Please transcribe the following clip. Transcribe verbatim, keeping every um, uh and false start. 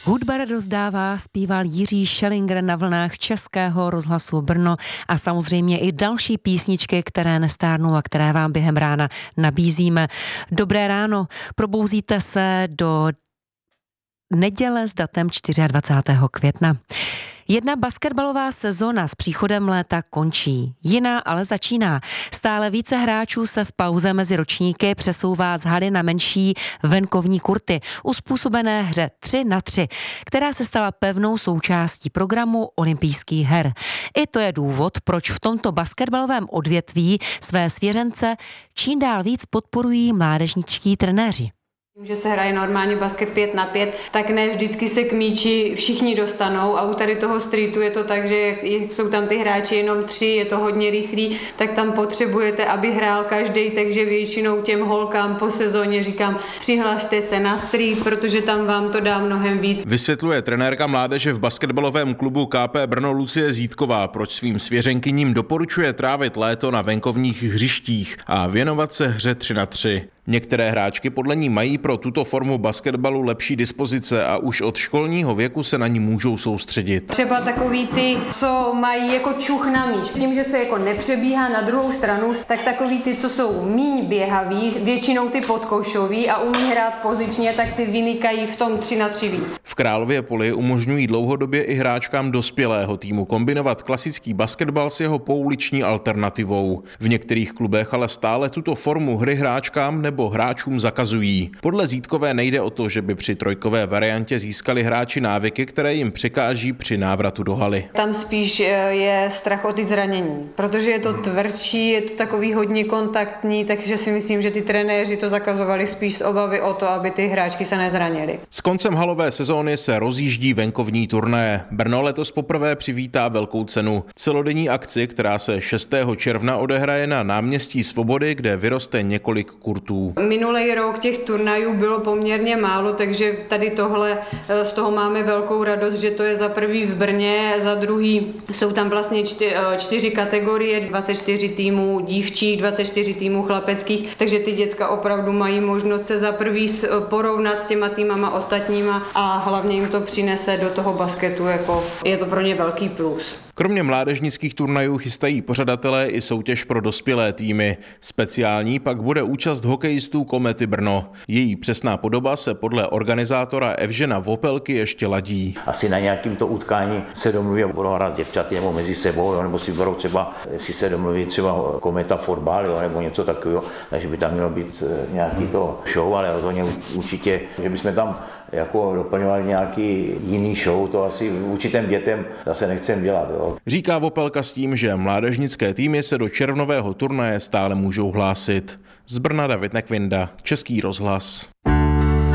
Hudba radost dává, zpíval Jiří Schellinger na vlnách Českého rozhlasu Brno a samozřejmě i další písničky, které nestárnou a které vám během rána nabízíme. Dobré ráno, probouzíte se do neděle s datem dvacátého čtvrtého května. Jedna basketbalová sezona s příchodem léta končí, jiná ale začíná. Stále více hráčů se v pauze mezi ročníky přesouvá z haly na menší venkovní kurty, uspůsobené hře tři na tři, která se stala pevnou součástí programu olympijských her. I to je důvod, proč v tomto basketbalovém odvětví své svěřence čím dál víc podporují mládežničtí trenéři. Tím, že se hraje normálně basket pět na pět, tak ne vždycky se k míči všichni dostanou a u tady toho streetu je to tak, že jsou tam ty hráči jenom tři, je to hodně rychlý, tak tam potřebujete, aby hrál každý, takže většinou těm holkám po sezóně říkám, přihlašte se na street, protože tam vám to dá mnohem víc. Vysvětluje trenérka mládeže v basketbalovém klubu K P Brno Lucie Zítková, proč svým svěřenkyním doporučuje trávit léto na venkovních hřištích a věnovat se hře tři na tři. Některé hráčky podle ní mají pro tuto formu basketbalu lepší dispozice a už od školního věku se na ní můžou soustředit. Třeba takový ty, co mají jako čuch na míč. Tím, že se jako nepřebíhá na druhou stranu, tak takový ty, co jsou míň běhaví, většinou ty podkošoví a umí hrát pozičně, tak ty vynikají v tom tři na tři víc. V Králově Poli umožňují dlouhodobě i hráčkám dospělého týmu kombinovat klasický basketbal s jeho pouliční alternativou. V některých klubech ale stále tuto formu hry hráčkám nebo hráčům zakazují. Podle Zítkové nejde o to, že by při trojkové variantě získali hráči návyky, které jim překáží při návratu do haly. Tam spíš je strach o ty zranění, protože je to tvrdší, je to takový hodně kontaktní, takže si myslím, že ty trenéři to zakazovali spíš z obavy o to, aby ty hráčky se nezranily. S koncem halové sezóny se rozjíždí venkovní turnaje. Brno letos poprvé přivítá velkou cenu. Celodenní akci, která se šestého června odehraje na náměstí Svobody, kde vyroste několik kurtů. Minulý rok těch turnajů bylo poměrně málo, takže tady tohle, z toho máme velkou radost, že to je za prvý v Brně, za druhý jsou tam vlastně čty, čtyři kategorie, dvacet čtyři týmů dívčích, dvacet čtyři týmů chlapeckých, takže ty děcka opravdu mají možnost se za prvý porovnat s těma týmama ostatníma a hlavně jim to přinese do toho basketu, jako je to pro ně velký plus. Kromě mládežnických turnajů chystají pořadatelé i soutěž pro dospělé týmy. Speciální pak bude účast hokejistů Komety Brno. Její přesná podoba se podle organizátora Evžena Vopelky ještě ladí. Asi na nějakým to utkání se domluví, budou hrát děvčaty nebo mezi sebou, jo, nebo si budou třeba, si se domluví třeba Kometa fotbal, jo, nebo něco takového, takže by tam mělo být nějaký to show, ale rozhodně určitě, že bychom tam jako doplňovali nějaký jiný show, to asi určitým dětem zase nechcem dělat. Jo. Říká Vopelka s tím, že mládežnické týmy se do červnového turnaje stále můžou hlásit. Z Brna David Nekvinda, Český rozhlas.